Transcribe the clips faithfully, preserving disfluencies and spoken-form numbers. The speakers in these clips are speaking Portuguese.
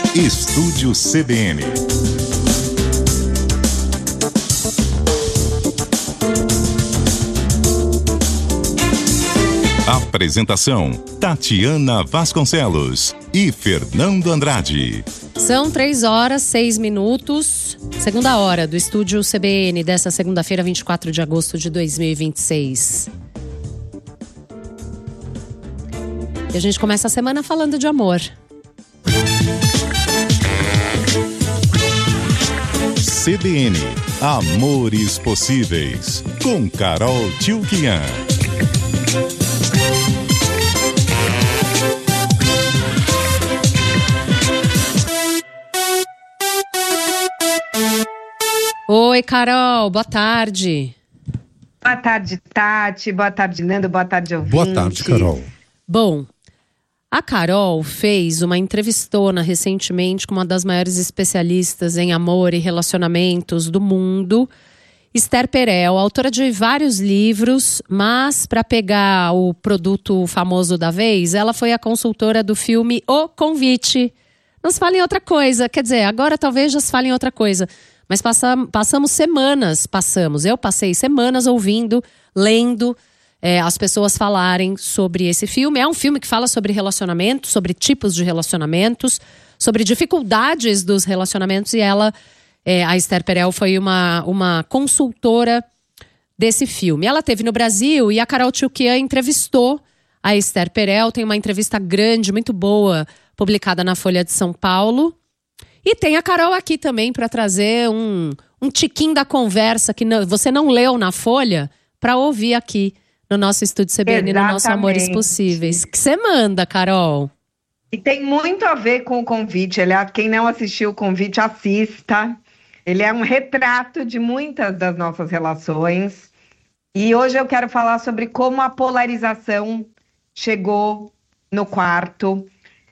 Estúdio C B N. Apresentação: Tatiana Vasconcelos e Fernando Andrade. São três horas, seis minutos. Segunda hora do Estúdio C B N dessa segunda-feira, vinte e quatro de agosto de dois mil e vinte e seis. E a gente começa a semana falando de amor. C B N Amores Possíveis, com Carol Tchulkian. Oi, Carol, boa tarde. Boa tarde, Tati. Boa tarde, Nando. Boa tarde, ouvinte. Boa tarde, Carol. Bom, a Carol fez uma entrevistona recentemente com uma das maiores especialistas em amor e relacionamentos do mundo, Esther Perel, autora de vários livros, mas para pegar o produto famoso da vez, ela foi a consultora do filme O Convite. Não se fala em outra coisa, quer dizer, agora talvez já se fale em outra coisa. Mas passam, passamos semanas, passamos, eu passei semanas ouvindo, lendo é, as pessoas falarem sobre esse filme. É um filme que fala sobre relacionamentos, sobre tipos de relacionamentos, sobre dificuldades dos relacionamentos. E ela, é, a Esther Perel, foi uma, uma consultora desse filme. Ela esteve no Brasil e a Carol Tchulkian entrevistou a Esther Perel. Tem uma entrevista grande, muito boa, publicada na Folha de São Paulo. E tem a Carol aqui também para trazer um, um tiquinho da conversa que não, você não leu na Folha, para ouvir aqui no nosso Estúdio C B N, no nosso Amores Possíveis. Que você manda, Carol? E tem muito a ver com o Convite. Aliás, quem não assistiu o Convite, assista. Ele é um retrato de muitas das nossas relações. E hoje eu quero falar sobre como a polarização chegou no quarto.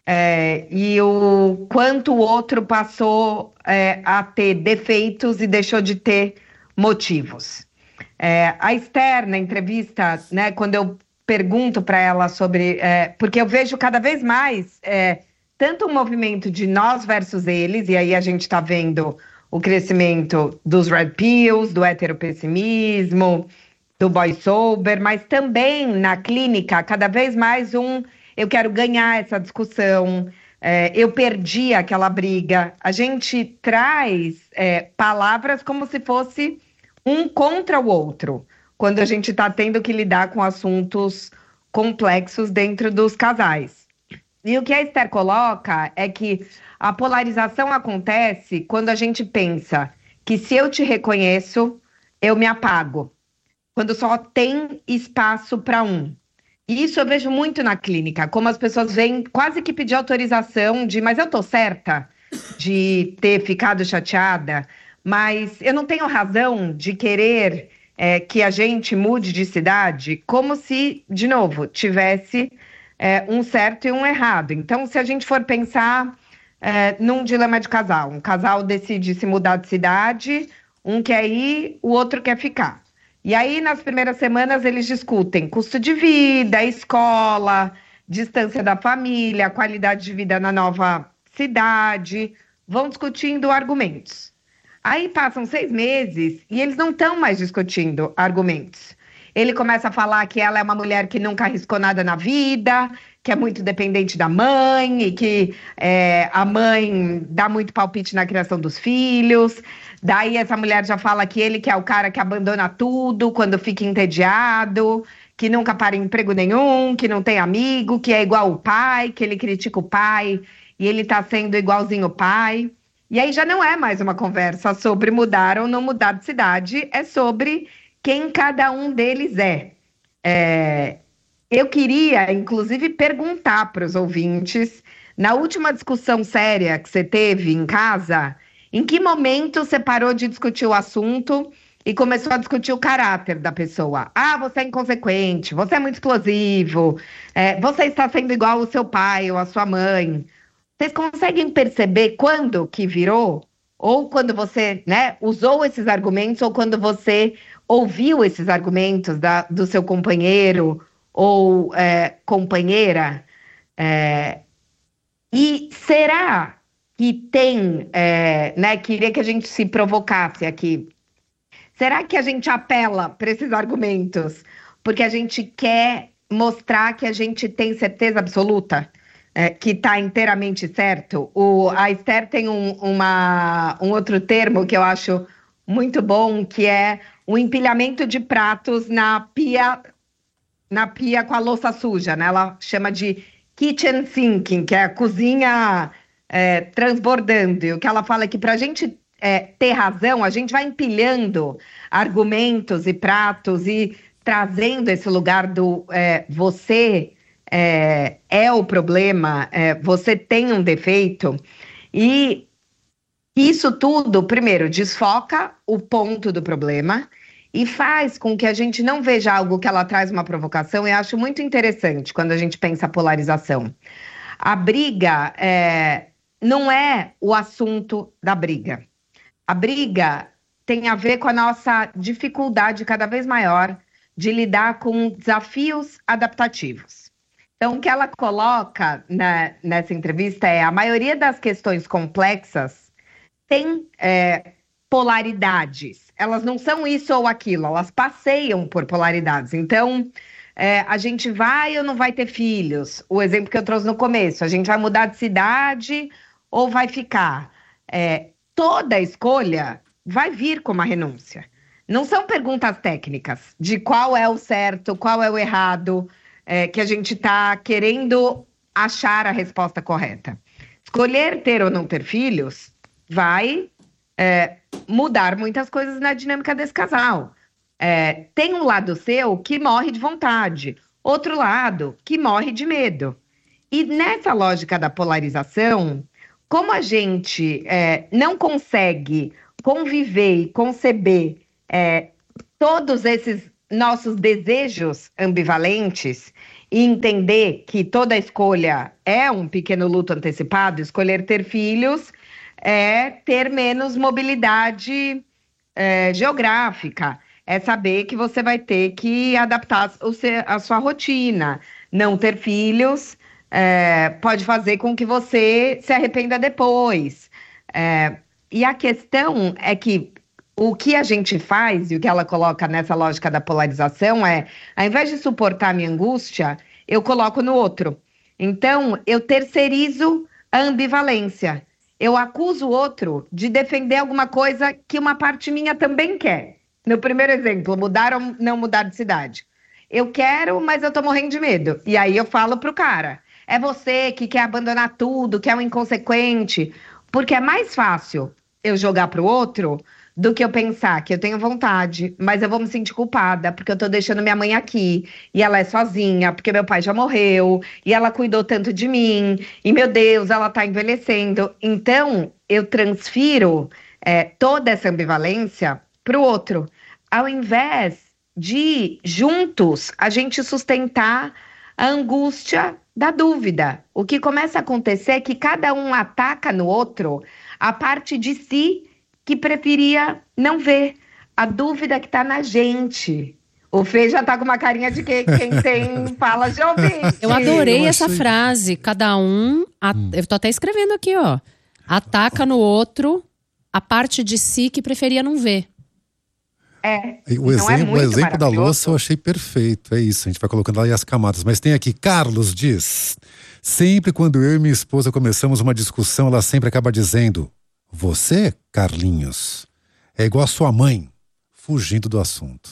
É, e o quanto o outro passou é, a ter defeitos e deixou de ter motivos. É, a Esther, na entrevista, né, quando eu pergunto para ela sobre... É, porque eu vejo cada vez mais é, tanto um movimento de nós versus eles, e aí a gente está vendo o crescimento dos red pills, do heteropessimismo, do boy sober, mas também na clínica, cada vez mais um... Eu quero ganhar essa discussão, é, eu perdi aquela briga. A gente traz é, palavras como se fosse um contra o outro, quando a gente está tendo que lidar com assuntos complexos dentro dos casais. E o que a Esther coloca é que a polarização acontece quando a gente pensa que se eu te reconheço, eu me apago. Quando só tem espaço para um. E isso eu vejo muito na clínica, como as pessoas vêm quase que pedir autorização de, mas eu tô certa de ter ficado chateada, mas eu não tenho razão de querer é, que a gente mude de cidade, como se, de novo, tivesse é, um certo e um errado. Então, se a gente for pensar é, num dilema de casal, um casal decide se mudar de cidade, um quer ir, o outro quer ficar. E aí, nas primeiras semanas, eles discutem custo de vida, escola, distância da família, qualidade de vida na nova cidade, vão discutindo argumentos. Aí passam seis meses e eles não estão mais discutindo argumentos. Ele começa a falar que ela é uma mulher que nunca arriscou nada na vida, que é muito dependente da mãe e que é, a mãe dá muito palpite na criação dos filhos. Daí essa mulher já fala que ele que é o cara que abandona tudo quando fica entediado, que nunca para em emprego nenhum, que não tem amigo, que é igual o pai, que ele critica o pai e ele tá sendo igualzinho o pai. E aí já não é mais uma conversa sobre mudar ou não mudar de cidade, é sobre quem cada um deles é. É... Eu queria, inclusive, perguntar para os ouvintes, na última discussão séria que você teve em casa, em que momento você parou de discutir o assunto e começou a discutir o caráter da pessoa? Ah, você é inconsequente, você é muito explosivo, é, você está sendo igual ao seu pai ou à sua mãe. Vocês conseguem perceber quando que virou? Ou quando você, né, usou esses argumentos, ou quando você ouviu esses argumentos da, do seu companheiro ou é, companheira? É, e será que tem, é, né, queria que a gente se provocasse aqui. Será que a gente apela para esses argumentos porque a gente quer mostrar que a gente tem certeza absoluta, é, que está inteiramente certo? O, a Esther tem um, uma, um outro termo que eu acho muito bom, que é o empilhamento de pratos na pia, na pia com a louça suja, né? Ela chama de kitchen sinking, que é a cozinha é, transbordando. E o que ela fala é que para a gente é, ter razão, a gente vai empilhando argumentos e pratos e trazendo esse lugar do é, você é, é o problema, é, você tem um defeito. E isso tudo, primeiro, desfoca o ponto do problema e faz com que a gente não veja algo que ela traz uma provocação. E acho muito interessante quando a gente pensa a polarização. A briga é, não é o assunto da briga. A briga tem a ver com a nossa dificuldade cada vez maior de lidar com desafios adaptativos. Então, o que ela coloca na, nessa entrevista é: a maioria das questões complexas tem é, polaridades. Elas não são isso ou aquilo, elas passeiam por polaridades. Então, é, a gente vai ou não vai ter filhos? O exemplo que eu trouxe no começo: a gente vai mudar de cidade ou vai ficar? É, toda escolha vai vir com uma renúncia. Não são perguntas técnicas de qual é o certo, qual é o errado, é, que a gente está querendo achar a resposta correta. Escolher ter ou não ter filhos vai é, mudar muitas coisas na dinâmica desse casal. É, tem um lado seu que morre de vontade, outro lado que morre de medo. E nessa lógica da polarização, como a gente é, não consegue conviver e conceber é, todos esses nossos desejos ambivalentes e entender que toda escolha é um pequeno luto antecipado, escolher ter filhos é ter menos mobilidade é, geográfica, é saber que você vai ter que adaptar o seu, a sua rotina. Não ter filhos é, pode fazer com que você se arrependa depois. É, e a questão é que o que a gente faz, e o que ela coloca nessa lógica da polarização é, ao invés de suportar a minha angústia, eu coloco no outro. Então, eu terceirizo a ambivalência. Eu acuso o outro de defender alguma coisa que uma parte minha também quer. No primeiro exemplo, mudar ou não mudar de cidade. Eu quero, mas eu tô morrendo de medo. E aí eu falo pro cara: é você que quer abandonar tudo, que é um inconsequente. Porque é mais fácil eu jogar pro outro do que eu pensar que eu tenho vontade, mas eu vou me sentir culpada porque eu tô deixando minha mãe aqui, e ela é sozinha, porque meu pai já morreu, e ela cuidou tanto de mim, e meu Deus, ela tá envelhecendo. Então, eu transfiro é, toda essa ambivalência pro outro, ao invés de, juntos, a gente sustentar a angústia da dúvida. O que começa a acontecer é que cada um ataca no outro a parte de si que preferia não ver, a dúvida que está na gente. O Fê já tá com uma carinha de quem, quem tem fala de ouvinte. Eu adorei Eu essa achei- frase. Cada um, a- eu tô até escrevendo aqui, ó. Ataca no outro a parte de si que preferia não ver. É, E O não é exemplo, o muito exemplo da maravilhoso? louça eu achei perfeito. É isso, a gente vai colocando aí as camadas. Mas tem aqui, Carlos diz: sempre quando eu e minha esposa começamos uma discussão, ela sempre acaba dizendo: você, Carlinhos, é igual a sua mãe, fugindo do assunto.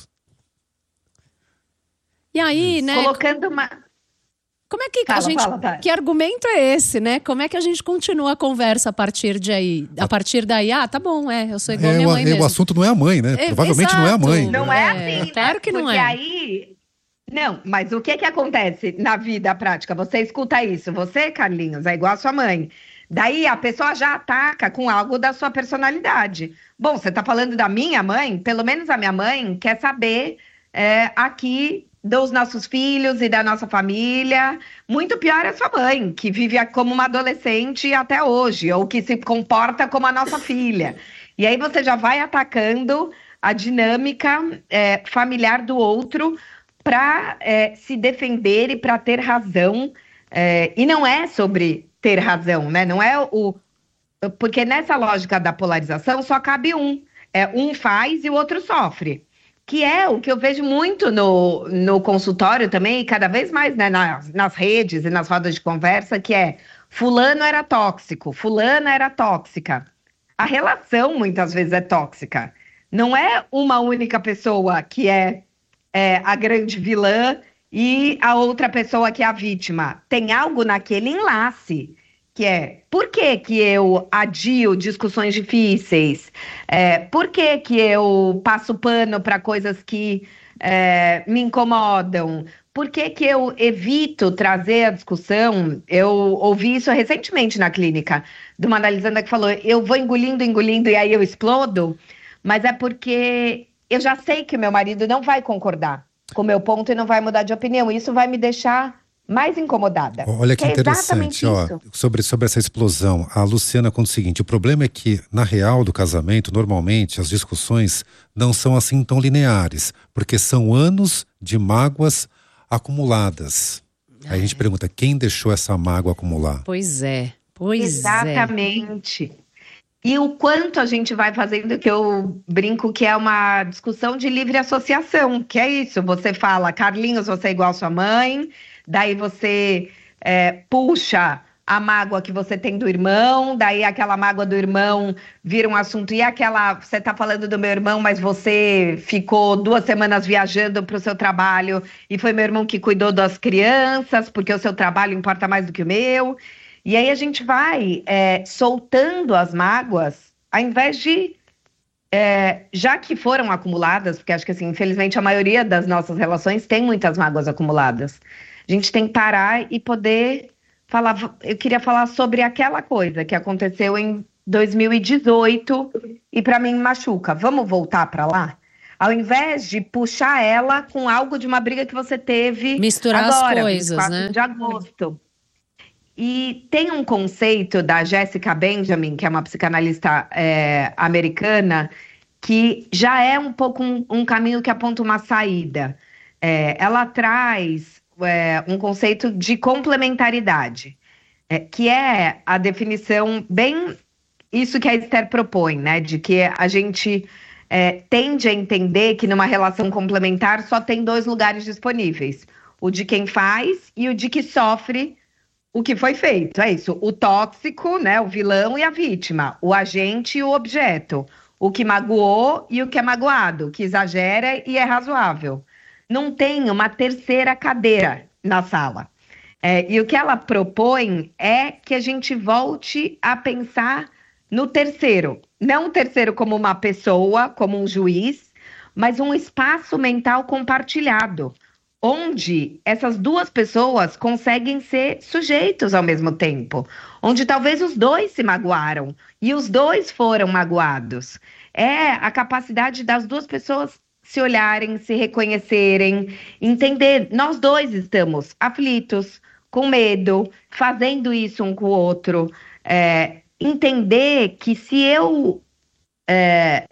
E aí, né? Colocando uma... Como é que Fala, a gente. fala, Tati. Que argumento é esse, né? Como é que a gente continua a conversa a partir de aí? A partir daí, ah, tá bom, é, eu sou igual a É, minha o, mãe é, mesmo. o assunto não é a mãe, né? É, Provavelmente não é a mãe. exato. Não é É, assim, né? claro que não Porque é. aí... Não, mas o que que acontece na vida prática? Você escuta isso, você, Carlinhos, é igual a sua mãe. Daí a pessoa já ataca com algo da sua personalidade. Bom, você tá falando da minha mãe? Pelo menos a minha mãe quer saber é, aqui dos nossos filhos e da nossa família. Muito pior é a sua mãe, que vive como uma adolescente até hoje, ou que se comporta como a nossa filha. E aí você já vai atacando a dinâmica é, familiar do outro para é, se defender e para ter razão. É, e não é sobre ter razão, né? Não é o, Porque nessa lógica da polarização só cabe um. É, um faz e o outro sofre. Que é o que eu vejo muito no, no consultório também, e cada vez mais, né, nas, nas redes e nas rodas de conversa, que é fulano era tóxico, fulana era tóxica. A relação muitas vezes é tóxica. Não é uma única pessoa que é, é a grande vilã e a outra pessoa que é a vítima. Tem algo naquele enlace, que é, por que que eu adio discussões difíceis? É, por que que eu passo pano para coisas que é, me incomodam? Por que que eu evito trazer a discussão? Eu ouvi isso recentemente na clínica, de uma analisanda que falou, eu vou engolindo, engolindo e aí eu explodo, mas é porque eu já sei que o meu marido não vai concordar com o meu ponto e não vai mudar de opinião. Isso vai me deixar mais incomodada. Olha que, que interessante, é ó, sobre, sobre essa explosão. A Luciana conta o seguinte, o problema é que, na real do casamento, normalmente as discussões não são assim tão lineares, porque são anos de mágoas acumuladas. É. Aí a gente pergunta, quem deixou essa mágoa acumular? Pois é, pois Exatamente. É. E o quanto a gente vai fazendo, que eu brinco que é uma discussão de livre associação, que é isso, você fala, Carlinhos, você é igual sua mãe, daí você é, puxa a mágoa que você tem do irmão, daí aquela mágoa do irmão vira um assunto, e aquela, você tá falando do meu irmão, mas você ficou duas semanas viajando para o seu trabalho, e foi meu irmão que cuidou das crianças, porque o seu trabalho importa mais do que o meu. E aí a gente vai é, soltando as mágoas, ao invés de, é, já que foram acumuladas, porque acho que assim, infelizmente a maioria das nossas relações tem muitas mágoas acumuladas. A gente tem que parar e poder falar, eu queria falar sobre aquela coisa que aconteceu em dois mil e dezoito e para mim machuca. Vamos voltar para lá? Ao invés de puxar ela com algo de uma briga que você teve misturar agora, as coisas, vinte e quatro né? de agosto. E tem um conceito da Jessica Benjamin, que é uma psicanalista é, americana, que já é um pouco um, um caminho que aponta uma saída. É, ela traz é, um conceito de complementaridade, é, que é a definição bem isso que a Esther propõe, né? De que a gente é, tende a entender que numa relação complementar só tem dois lugares disponíveis. O de quem faz e o de que sofre o que foi feito. É isso, o tóxico, né, o vilão e a vítima, o agente e o objeto, o que magoou e o que é magoado, o que exagera e é razoável. Não tem uma terceira cadeira na sala. É, e o que ela propõe é que a gente volte a pensar no terceiro. Não o terceiro como uma pessoa, como um juiz, mas um espaço mental compartilhado, onde essas duas pessoas conseguem ser sujeitos ao mesmo tempo, onde talvez os dois se magoaram e os dois foram magoados. É a capacidade das duas pessoas se olharem, se reconhecerem, entender, nós dois estamos aflitos, com medo, fazendo isso um com o outro, é, entender que se eu é,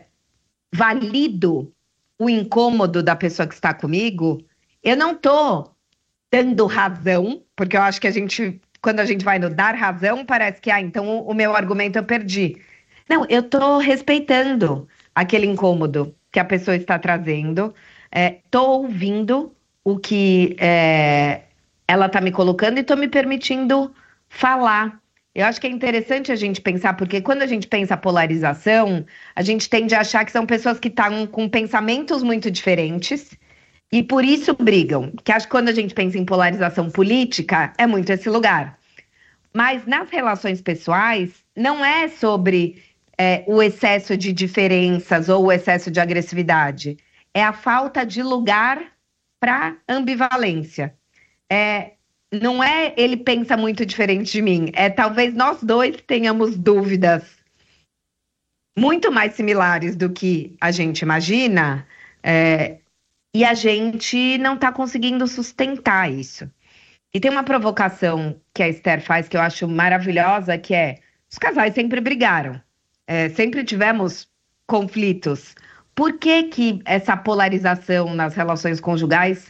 valido o incômodo da pessoa que está comigo, eu não tô dando razão, porque eu acho que a gente, quando a gente vai no dar razão, parece que, ah, então o, o meu argumento eu perdi. Não, eu tô respeitando aquele incômodo que a pessoa está trazendo, é, tô ouvindo o que é, ela tá me colocando e tô me permitindo falar. Eu acho que é interessante a gente pensar, porque quando a gente pensa polarização, a gente tende a achar que são pessoas que estão com pensamentos muito diferentes, e por isso brigam, que acho que quando a gente pensa em polarização política, é muito esse lugar. Mas nas relações pessoais, não é sobre é, o excesso de diferenças ou o excesso de agressividade. É a falta de lugar para ambivalência. É, não é ele pensa muito diferente de mim, é talvez nós dois tenhamos dúvidas muito mais similares do que a gente imagina, é, e a gente não está conseguindo sustentar isso. E tem uma provocação que a Esther faz que eu acho maravilhosa, que é, os casais sempre brigaram, é, sempre tivemos conflitos. Por que que essa polarização nas relações conjugais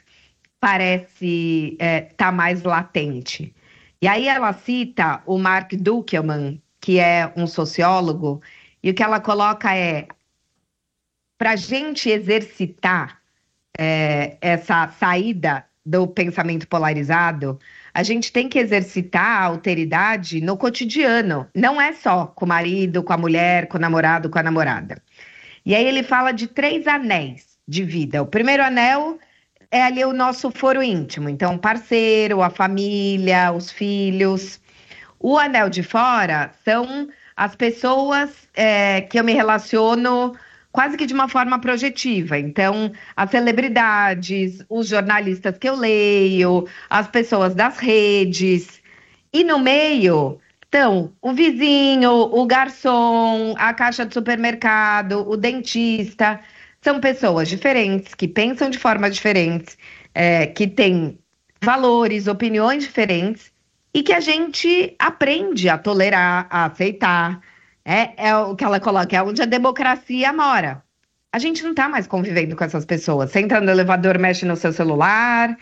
parece estar é, tá mais latente? E aí ela cita o Mark Dukelman, que é um sociólogo, e o que ela coloca é, para a gente exercitar é, essa saída do pensamento polarizado, a gente tem que exercitar a alteridade no cotidiano. Não é só com o marido, com a mulher, com o namorado, com a namorada. E aí ele fala de três anéis de vida. O primeiro anel é ali o nosso foro íntimo. Então, o parceiro, a família, os filhos. O anel de fora são as pessoas é, que eu me relaciono quase que de uma forma projetiva. Então, as celebridades, os jornalistas que eu leio, as pessoas das redes. E no meio estão o vizinho, o garçom, a caixa de supermercado, o dentista. São pessoas diferentes, que pensam de formas diferentes, é, que têm valores, opiniões diferentes e que a gente aprende a tolerar, a aceitar. É, é o que ela coloca, é onde a democracia mora. A gente não está mais convivendo com essas pessoas. Você entra no elevador, mexe no seu celular,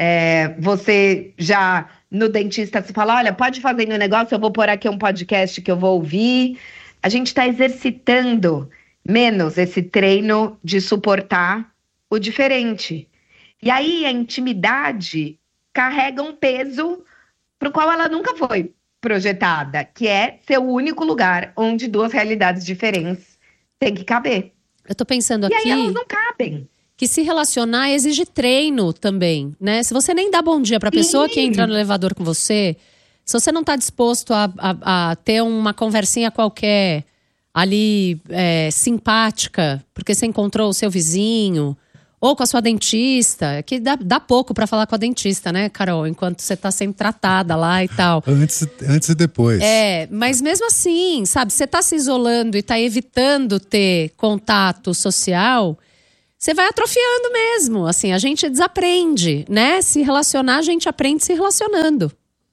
é, você já no dentista se fala, olha, pode fazer no negócio, eu vou pôr aqui um podcast que eu vou ouvir. A gente está exercitando menos esse treino de suportar o diferente. E aí a intimidade carrega um peso para o qual ela nunca foi projetada, que é ser o único lugar onde duas realidades diferentes têm que caber. Eu tô pensando aqui... E aí elas não cabem. Que se relacionar exige treino também, né? Se você nem dá bom dia pra pessoa Sim. que entra no elevador com você, se você não tá disposto a, a, a ter uma conversinha qualquer ali, é, simpática, porque você encontrou o seu vizinho, ou com a sua dentista, que dá, dá pouco pra falar com a dentista, né, Carol? Enquanto você tá sendo tratada lá e tal. Antes, antes e depois. É, mas mesmo assim, sabe, você tá se isolando e tá evitando ter contato social, você vai atrofiando mesmo. Assim, a gente desaprende, né? Se relacionar, a gente aprende se relacionando.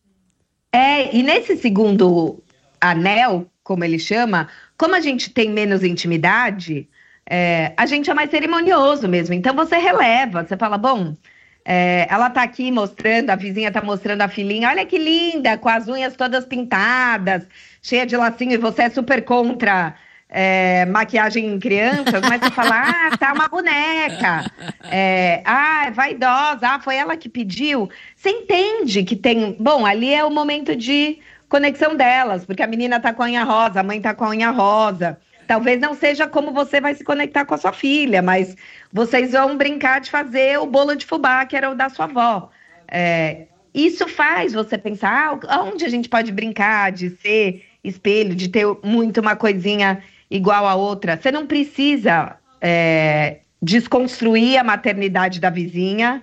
É, e nesse segundo anel, como ele chama, como a gente tem menos intimidade... É, a gente é mais cerimonioso mesmo, então você releva, você fala, bom, é, ela tá aqui mostrando, a vizinha tá mostrando a filhinha, olha que linda, com as unhas todas pintadas, cheia de lacinho, e você é super contra é, maquiagem em crianças, mas você fala, ah, tá uma boneca, é, ah, é vaidosa, ah, foi ela que pediu. Você entende que tem, bom, ali é o momento de conexão delas, porque a menina tá com a unha rosa, a mãe tá com a unha rosa. Talvez não seja como você vai se conectar com a sua filha, mas vocês vão brincar de fazer o bolo de fubá, que era o da sua avó. É, isso faz você pensar, ah, onde a gente pode brincar de ser espelho, de ter muito uma coisinha igual a outra. Você não precisa é, desconstruir a maternidade da vizinha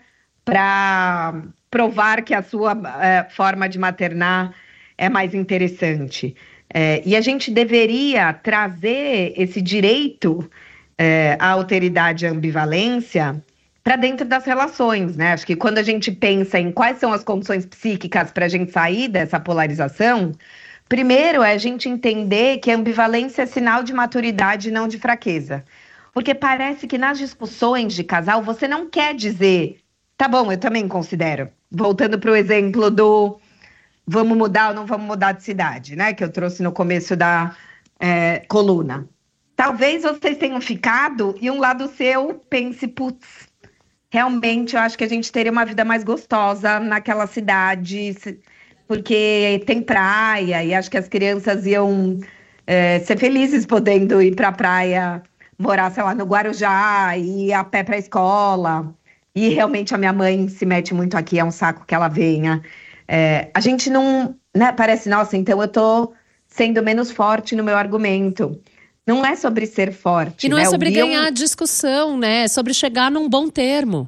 para provar que a sua é, forma de maternar é mais interessante. É, e a gente deveria trazer esse direito é, à alteridade e à ambivalência para dentro das relações, né? Acho que quando a gente pensa em quais são as condições psíquicas para a gente sair dessa polarização, primeiro é a gente entender que a ambivalência é sinal de maturidade e não de fraqueza. Porque parece que nas discussões de casal você não quer dizer, tá bom, eu também considero. Voltando para o exemplo do... vamos mudar ou não vamos mudar de cidade, né? Que eu trouxe no começo da é, coluna. Talvez vocês tenham ficado e um lado seu pense, putz, realmente eu acho que a gente teria uma vida mais gostosa naquela cidade, porque tem praia e acho que as crianças iam é, ser felizes podendo ir para a praia, morar, sei lá, no Guarujá, e ir a pé para a escola. E realmente a minha mãe se mete muito aqui, é um saco que ela venha. É, a gente não, né, parece, nossa, então eu tô sendo menos forte no meu argumento. Não é sobre ser forte. E não né? é sobre Bion... ganhar a discussão, né? É sobre chegar num bom termo.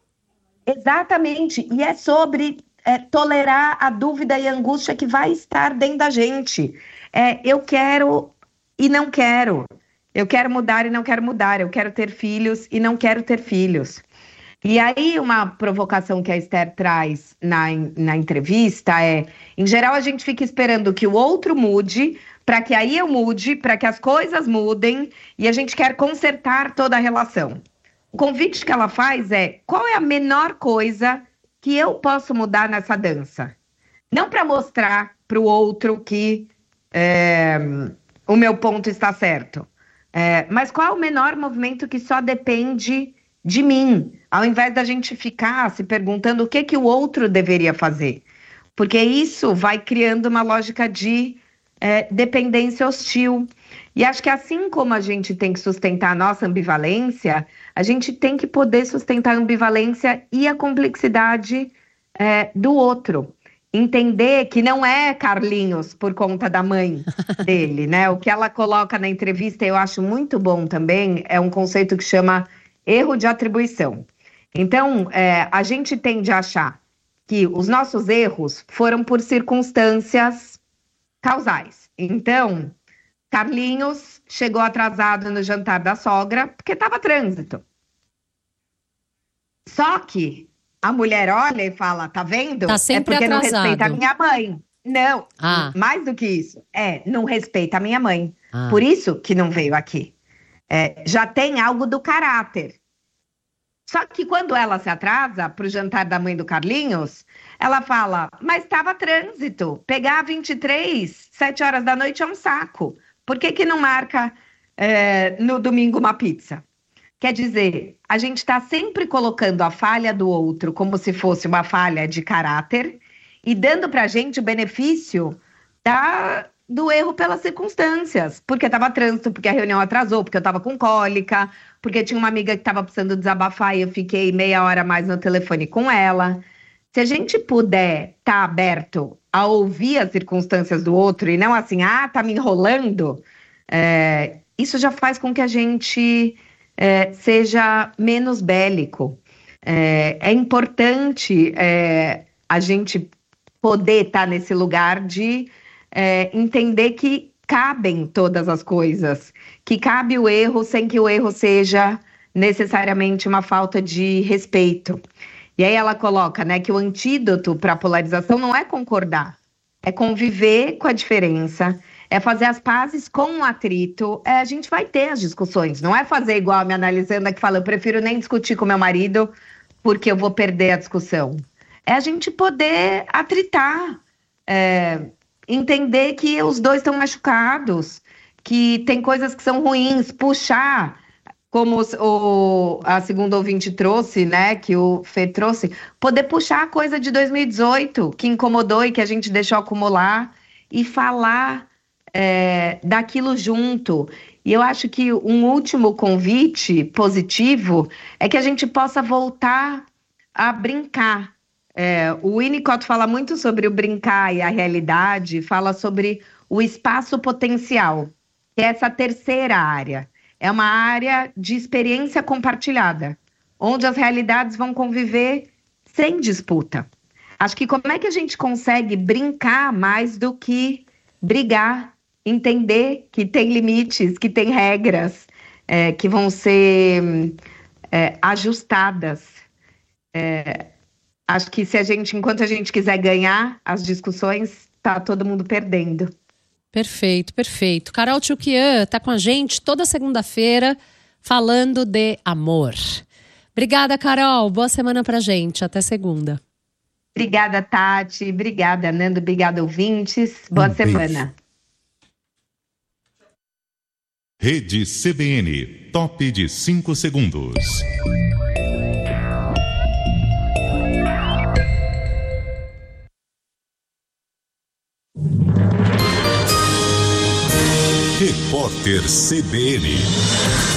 Exatamente. E é sobre é, tolerar a dúvida e a angústia que vai estar dentro da gente. É, eu quero e não quero. Eu quero mudar e não quero mudar. Eu quero ter filhos e não quero ter filhos. E aí, uma provocação que a Esther traz na, na entrevista é, em geral, a gente fica esperando que o outro mude, para que aí eu mude, para que as coisas mudem, e a gente quer consertar toda a relação. O convite que ela faz é, qual é a menor coisa que eu posso mudar nessa dança? Não para mostrar para o outro que é, o meu ponto está certo. É, mas qual é o menor movimento que só depende de mim? Ao invés da gente ficar se perguntando o que, que o outro deveria fazer. Porque isso vai criando uma lógica de é, dependência hostil. E acho que assim como a gente tem que sustentar a nossa ambivalência, a gente tem que poder sustentar a ambivalência e a complexidade é, do outro. Entender que não é Carlinhos por conta da mãe dele, né? O que ela coloca na entrevista, eu acho muito bom também, é um conceito que chama erro de atribuição. Então, é, a gente tende a achar que os nossos erros foram por circunstâncias causais. Então, Carlinhos chegou atrasado no jantar da sogra porque estava trânsito. Só que a mulher olha e fala, tá vendo? Tá sempre é porque atrasado. Não respeita a minha mãe. Não, ah. mais do que isso. É, não respeita a minha mãe. Ah. Por isso que não veio aqui. É, já tem algo do caráter. Só que quando ela se atrasa pro jantar da mãe do Carlinhos, ela fala, mas estava trânsito. Pegar vinte e três, sete horas da noite é um saco. Por que que não marca é, no domingo uma pizza? Quer dizer, a gente está sempre colocando a falha do outro como se fosse uma falha de caráter e dando para a gente o benefício da, do erro pelas circunstâncias. Porque estava trânsito, porque a reunião atrasou, porque eu estava com cólica, porque tinha uma amiga que estava precisando desabafar e eu fiquei meia hora a mais no telefone com ela. Se a gente puder estar tá aberto a ouvir as circunstâncias do outro e não assim, ah, tá me enrolando, é, isso já faz com que a gente... É, seja menos bélico. É, é importante é, a gente poder estar nesse lugar de é, entender que cabem todas as coisas, que cabe o erro sem que o erro seja necessariamente uma falta de respeito. E aí ela coloca, né, que o antídoto para a polarização não é concordar, é conviver com a diferença, é fazer as pazes com o atrito, é, a gente vai ter as discussões, não é fazer igual a minha analisanda que fala, eu prefiro nem discutir com meu marido porque eu vou perder a discussão. É a gente poder atritar, é, entender que os dois estão machucados, que tem coisas que são ruins, puxar, como o, a segunda ouvinte trouxe, né, que o Fê trouxe, poder puxar a coisa de dois mil e dezoito, que incomodou e que a gente deixou acumular, e falar É, daquilo junto. E eu acho que um último convite positivo é que a gente possa voltar a brincar. É, o Winnicott fala muito sobre o brincar e a realidade, fala sobre o espaço potencial, que é essa terceira área. É uma área de experiência compartilhada, onde as realidades vão conviver sem disputa. Acho que como é que a gente consegue brincar mais do que brigar? Entender que tem limites, que tem regras, é, que vão ser é, ajustadas. É, acho que se a gente, enquanto a gente quiser ganhar as discussões, tá todo mundo perdendo. Perfeito, perfeito. Carol Tchoukian tá com a gente toda segunda-feira falando de amor. Obrigada, Carol. Boa semana pra gente. Até segunda. Obrigada, Tati. Obrigada, Nando. Obrigada, ouvintes. Boa um semana. Beijo. Rede C B N, top de cinco segundos. Repórter C B N.